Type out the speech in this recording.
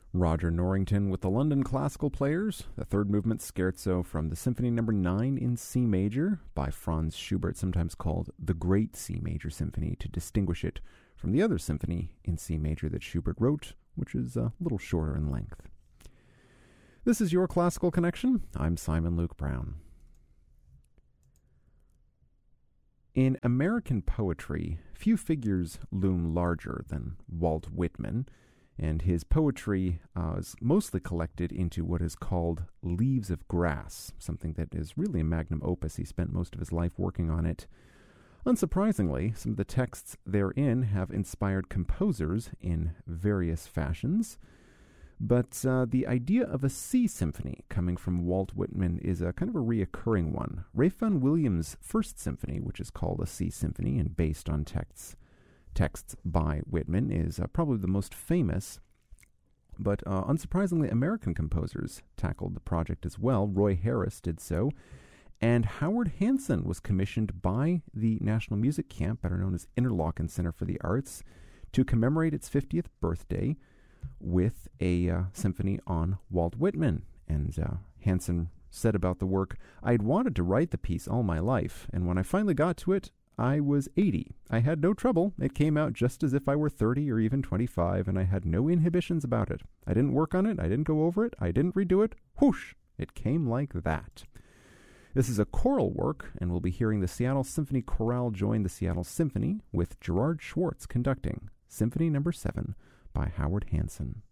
Roger Norrington with the London Classical Players, the third movement scherzo from the Symphony No. 9 in C major by Franz Schubert, sometimes called the Great C Major Symphony, to distinguish it from the other symphony in C major that Schubert wrote, which is a little shorter in length. This is Your Classical Connection. I'm Simon Luke Brown. In American poetry, few figures loom larger than Walt Whitman, and his poetry is mostly collected into what is called Leaves of Grass, something that is really a magnum opus. He spent most of his life working on it. Unsurprisingly, some of the texts therein have inspired composers in various fashions, but the idea of a C symphony coming from Walt Whitman is a kind of a reoccurring one. Ralph Vaughan Williams' first symphony, which is called a C symphony and based on texts by Whitman, is probably the most famous, but unsurprisingly, American composers tackled the project as well. Roy Harris did so, and Howard Hanson was commissioned by the National Music Camp, better known as Interlochen Center for the Arts, to commemorate its 50th birthday with a symphony on Walt Whitman. And Hanson said about the work, "I'd wanted to write the piece all my life, and when I finally got to it, I was 80. I had no trouble. It came out just as if I were 30 or even 25, and I had no inhibitions about it. I didn't work on it. I didn't go over it. I didn't redo it. Whoosh! It came like that." This is a choral work, and we'll be hearing the Seattle Symphony Chorale join the Seattle Symphony with Gerard Schwartz conducting Symphony No. 7 by Howard Hanson.